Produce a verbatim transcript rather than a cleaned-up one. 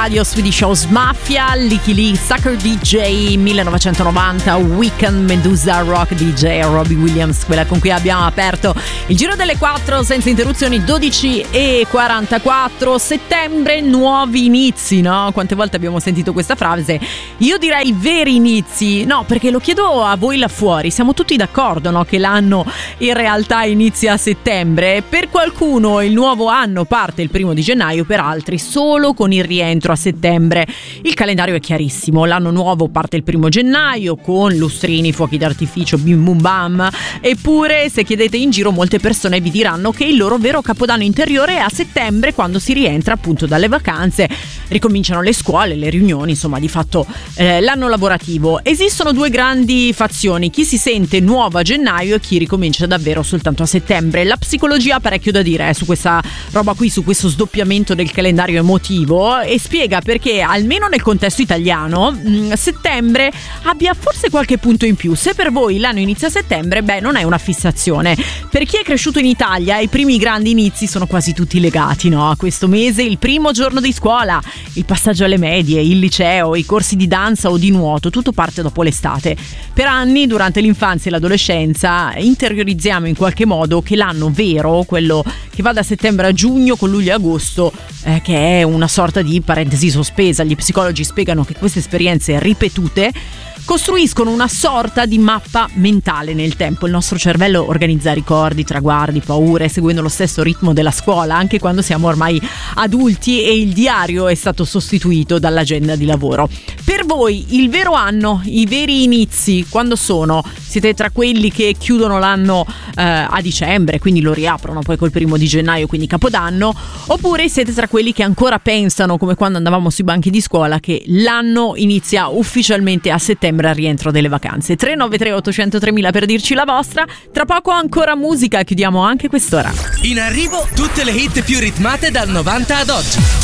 radio, Swedish House Mafia, Licky Lee, Sucker D J, millenovecentonovanta, Weekend, Medusa, Rock D J, Robbie Williams, quella con cui abbiamo aperto il giro delle quattro senza interruzioni, dodici e quarantaquattro. Settembre, nuovi inizi, no? Quante volte abbiamo sentito questa frase? Io direi veri inizi, no, perché lo chiedo a voi là fuori, siamo tutti d'accordo, no? Che l'anno in realtà inizia a settembre. Per qualcuno il nuovo anno parte il primo di gennaio, per altri solo con il rientro a settembre. Il calendario è chiarissimo, l'anno nuovo parte il primo gennaio con lustrini, fuochi d'artificio, bim bum bam. Eppure, se chiedete in giro, molte persone vi diranno che il loro vero capodanno interiore è a settembre, quando si rientra appunto dalle vacanze, ricominciano le scuole, le riunioni, insomma di fatto eh, l'anno lavorativo. Esistono due grandi fazioni: chi si sente nuovo a gennaio e chi ricomincia davvero soltanto a settembre. La psicologia ha parecchio da dire eh, su questa roba qui, su questo sdoppiamento del calendario emotivo, e spiega perché almeno nel contesto italiano mh, settembre abbia forse qualche punto in più. Se per voi l'anno inizia a settembre, beh, non è una fissazione. Per chi è cresciuto in Italia, i primi grandi inizi sono quasi tutti legati, no? A questo mese, il primo giorno di scuola, il passaggio alle medie, il liceo, i corsi di danza o di nuoto, tutto parte dopo l'estate. Per anni, durante l'infanzia e l'adolescenza, interiorizziamo in qualche modo che l'anno vero, quello che va da settembre a giugno con luglio e agosto, eh, che è una sorta di parentesi sospesa. Gli psicologi spiegano che queste esperienze ripetute costruiscono una sorta di mappa mentale nel tempo. Il nostro cervello organizza ricordi, traguardi, paure, seguendo lo stesso ritmo della scuola, anche quando siamo ormai adulti e il diario è stato sostituito dall'agenda di lavoro. Per voi il vero anno, i veri inizi, quando sono? Siete tra quelli che chiudono l'anno eh, a dicembre, quindi lo riaprono poi col primo di gennaio, quindi Capodanno, oppure siete tra quelli che ancora pensano, come quando andavamo sui banchi di scuola, che l'anno inizia ufficialmente a settembre al rientro delle vacanze? Tre nove tre otto zero zero tremila per dirci la vostra. Tra poco ancora musica, chiudiamo anche quest'ora. In arrivo tutte le hit più ritmate dal novanta ad oggi.